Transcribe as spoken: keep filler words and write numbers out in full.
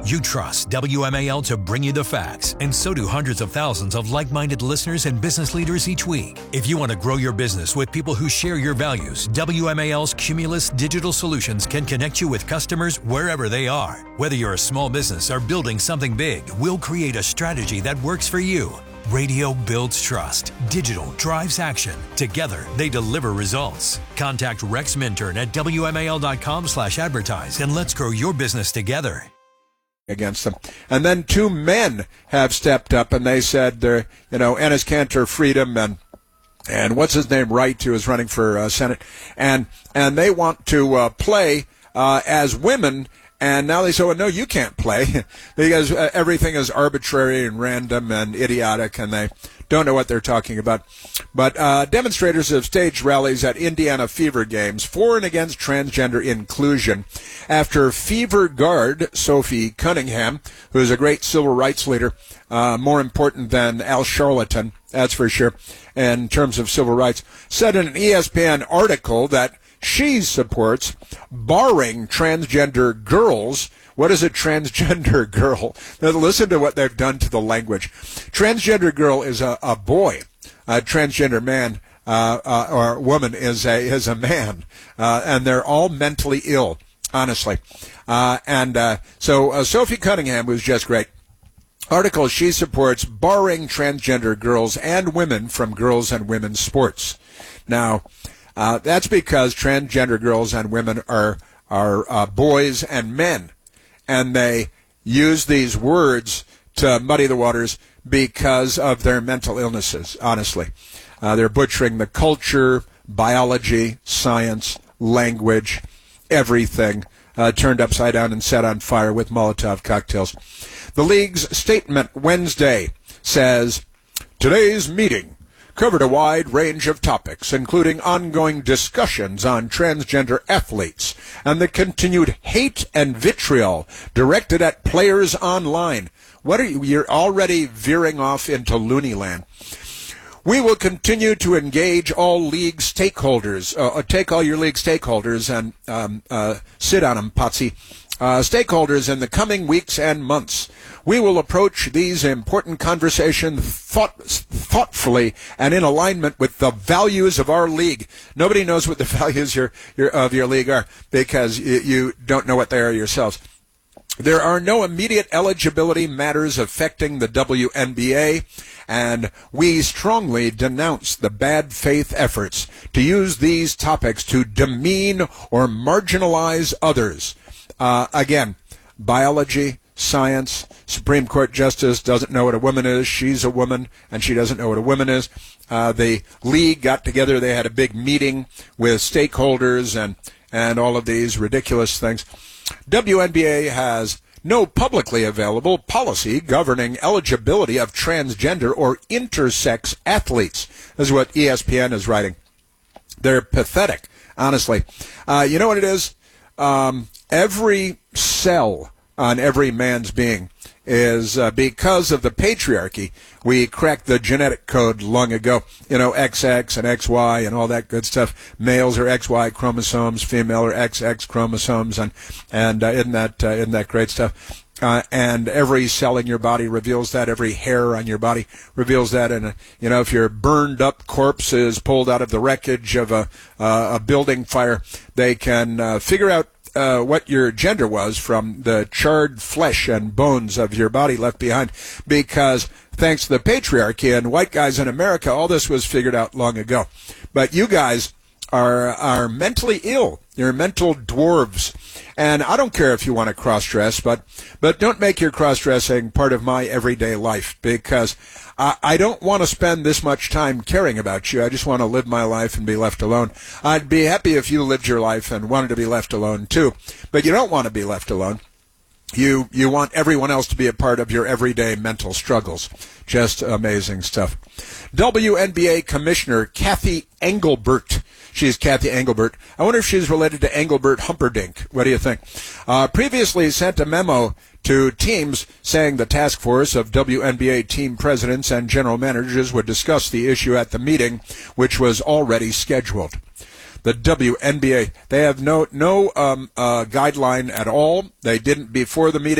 You trust W M A L to bring you the facts, and so do hundreds of thousands of like-minded listeners and business leaders each week. If you want to grow your business with people who share your values, W M A L's Cumulus Digital Solutions can connect you with customers wherever they are. Whether you're a small business or building something big, we'll create a strategy that works for you. Radio builds trust. Digital drives action. Together, they deliver results. Contact Rex Minturn at W M A L dot com slash advertise and let's grow your business together. Against them. And then two men have stepped up and they said they're, you know, Enes Kanter, Freedom, and and what's his name, Wright, who is running for uh, Senate, and and they want to uh, play uh, as women. And now they say, well, no, you can't play because uh, everything is arbitrary and random and idiotic, and they don't know what they're talking about. But uh, demonstrators have staged rallies at Indiana Fever Games for and against transgender inclusion after Fever guard Sophie Cunningham, who is a great civil rights leader, uh, more important than Al Sharpton, that's for sure, in terms of civil rights, said in an E S P N article that she supports barring transgender girls. What is a transgender girl? Now listen to what they've done to the language. Transgender girl is a, a boy. A transgender man uh, uh, or woman is a is a man, uh, and they're all mentally ill, honestly. Uh, and uh, so uh, Sophie Cunningham was just great. Article, she supports barring transgender girls and women from girls and women's sports. Now, Uh, that's because transgender girls and women are are uh, boys and men, and they use these words to muddy the waters because of their mental illnesses, honestly. Uh, they're butchering the culture, biology, science, language, everything, uh, turned upside down and set on fire with Molotov cocktails. The league's statement Wednesday says, today's meeting covered a wide range of topics, including ongoing discussions on transgender athletes and the continued hate and vitriol directed at players online. What are you? You're already veering off into loony land. We will continue to engage all league stakeholders, uh, take all your league stakeholders and um, uh, sit on them, Potsy. Uh, stakeholders in the coming weeks and months. We will approach these important conversations thought, thoughtfully and in alignment with the values of our league. Nobody knows what the values your, your, of your league are because you, you don't know what they are yourselves. There are no immediate eligibility matters affecting the W N B A, and we strongly denounce the bad faith efforts to use these topics to demean or marginalize others. Uh, again, biology, science, Supreme Court justice doesn't know what a woman is. She's a woman, and she doesn't know what a woman is. Uh, the league got together. They had a big meeting with stakeholders and, and all of these ridiculous things. W N B A has no publicly available policy governing eligibility of transgender or intersex athletes. This is what E S P N is writing. They're pathetic, honestly. Uh, you know what it is? Um, every cell on every man's being is uh, because of the patriarchy. We cracked the genetic code long ago. You know, X X and X Y and all that good stuff. Males are X Y chromosomes, female are X X chromosomes, and and uh, isn't that uh, isn't that great stuff? Uh, and every cell in your body reveals that. Every hair on your body reveals that. And uh, you know, if your burned up corpse is pulled out of the wreckage of a uh, a building fire, they can uh, figure out Uh, what your gender was from the charred flesh and bones of your body left behind, because thanks to the patriarchy and white guys in America, all this was figured out long ago. But you guys are are mentally ill. You're mental dwarves. And I don't care if you want to cross-dress, but but don't make your cross-dressing part of my everyday life, because I, I don't want to spend this much time caring about you. I just want to live my life and be left alone. I'd be happy if you lived your life and wanted to be left alone too, but you don't want to be left alone. You you want everyone else to be a part of your everyday mental struggles. Just amazing stuff. W N B A Commissioner Kathy Engelbert. She's Kathy Engelbert. I wonder if she's related to Engelbert Humperdinck. What do you think? Uh, previously sent a memo to teams saying the task force of W N B A team presidents and general managers would discuss the issue at the meeting, which was already scheduled. The W N B A, they have no no um, uh, guideline at all. They didn't before the meeting.